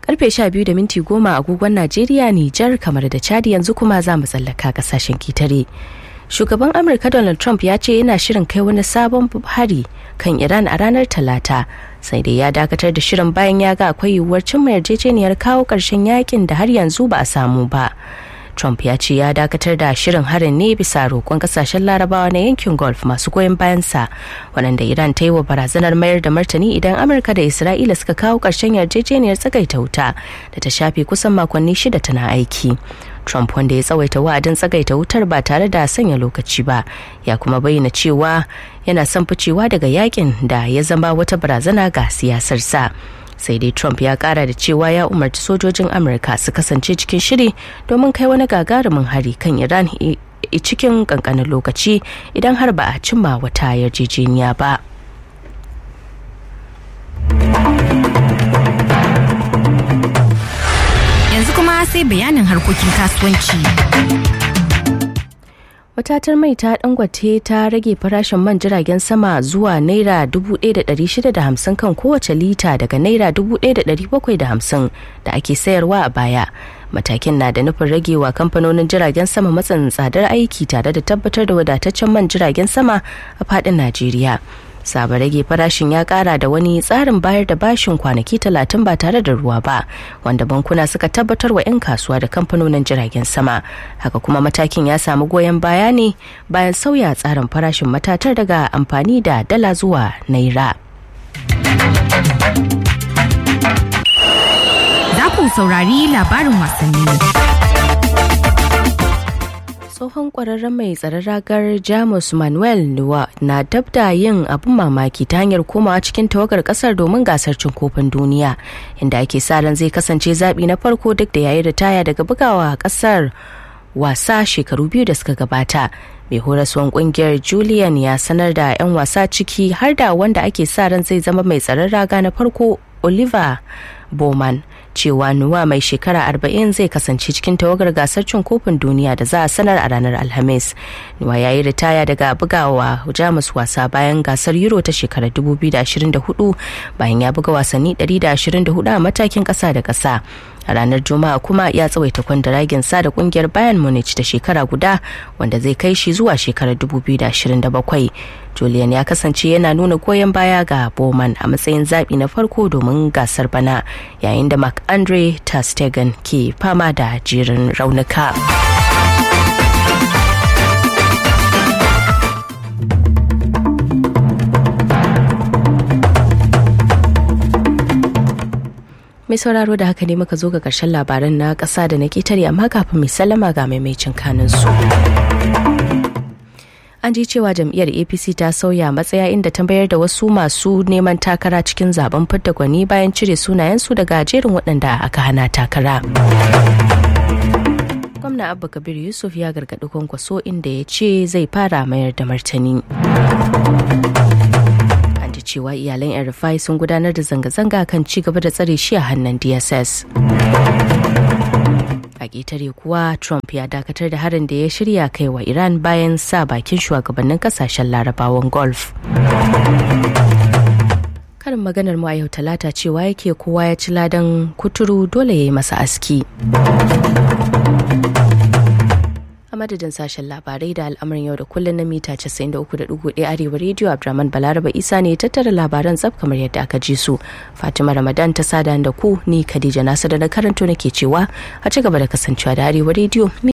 Karfe 12:10 agogon Najeriya, Nijar, kamar da Chadi. Yanzu kuma za mu tsallaka kasashen kitare. Shugaban Amurka Donald Trump ya ce yana shirin kai wani sabon hari kan Iran a ranar Talata, sai dai ya dakatar da shirin bayan ya ga akwai yiwuwar cimma yarjejeniyar kawo ƙarshen yakin da har yanzu ba a samu ba. Trump ya ce ya dakatar da shirin harin ne bisa roƙon kasashen Larabawa na yankin Gulf masu goyon bayansa, waɗanda Iran ta yi wa barazanar mayar da martani idan Amurka da Isra'ila suka kawo ƙarshen yarjejeniyar tsagaita wuta da ta shafe kusan makonni 6 tana aiki. Trump, wanda ya tsawaita wa'adin tsagaita wutar ba tare da sanya lokaci ba, ya kuma bayyana cewa yana son ficewa daga yakin da ya zama wata barazana ga siyasarsa. Sai dai Trump ya kara da cewa ya umarci sojojin Amurka su kasance cikin shiri domin kai wani gagarumin hari kan Iran cikin kankanin lokaci idan har ba a cimma wata yarjejeniya ba. Yanzu kuma sai bayanin harkokin kasuwanci. Matatar mai ta Dangote ta rage farashin man jiragen sama zuwa naira 1,650 kan kowace lita daga naira 1,750 da ake sayarwa a baya. Matakin na da nufin ragewa kamfanonin jiragen sama matsin tsadar aiki tare da tabbatar da wadataccen man jiragen sama a faɗin Najeriya. Sabon rage farashin ya kara da wani tsarin bayar da bashin kwanaki 30 ba tare da ruwa ba, wanda bankuna suka tabbatar wa 'yan kasuwa da kamfanonin jiragen sama. Haka kuma matakin ya samu goyon baya ne bayan sauya tsarin farashin matatar daga amfani da dala zuwa naira. Za ku saurari labarin wasanni. Tsohon kwararren mai tsaron ragar Jamus Manuel Neuer na dab da yin abin mamaki ta hanyar komawa cikin tawagar kasar domin gasar cin kofin duniya, inda ake sa ran zai kasance zabi na farko duk da yayi ritaya daga bugawa kasar wasa shekaru 2 da suka gabata. Mai horaswan kungiyar Julian ya sanar da 'yan wasa ciki har da wanda ake sa ran zai zama mai tsaron raga na farko, Oliver Bowman, cewa Nuwa mai shekara 40 zai kasance cikin tawagar gasar cin kofin duniya da za a sanar a ranar Alhamis. Nuwa ya yi ritaya daga bugawa Jamus wasa bayan gasar Euro ta shekarar 2024 bayan ya buga wasanni 124 a matakin ƙasa da ƙasa. A ranar Juma'a kuma ya tsawaita kwandaragin sa da kungiyar Bayern Munich da shekara guda, wanda zai kai shi zuwa shekarar 2027. Julian ya kasance yana nuna goyon baya ga Bowman a matsayin zaɓi na farko domin gasar bana, yayin da Marc-Andre ter Stegen ke fama da jerin raunuka. Mai sauraro, da haka ne muka zo ga ƙarshen labaran na ƙasa da na ƙetare, amma kafin mai sallama ga maimacin kanunsu. An ji cewa jam'iyyar APC ta sauya matsaya inda ta bayar da wasu masu neman takara cikin zaben fidda gwani bayan cire sunayensu daga jerin waɗanda aka hana takara. Gwamna Abba Kabir Yusuf ya gargaɗi Kwankwaso inda ya ce zai fara mayar da martani. Cewa iyalan yan Rufai sun gudanar da zanga-zanga kan ci gaba da tsare shi a hannun DSS. A ƙetare kuwa, Trump ya dakatar da harin da ya shirya kai wa Iran bayan sa bakin shugabannin kasashen Larabawan Gulf. Karin maganar mu a yau Talata cewa yake kowa ya ci ladan kuturu dole ya yi masa aski. A madadin sashen labarai da al'amarin yau da kullum na mita 93.1 Arewa Radio, Abdurrahman Balaraba Isa ne tattara labaran tsaf kamar yadda aka ji su. Fatima Ramadan ta sada da ku, ni Khadija Nasu da na karanto nake cewa a ci gaba da kasancewa da Arewa Radio.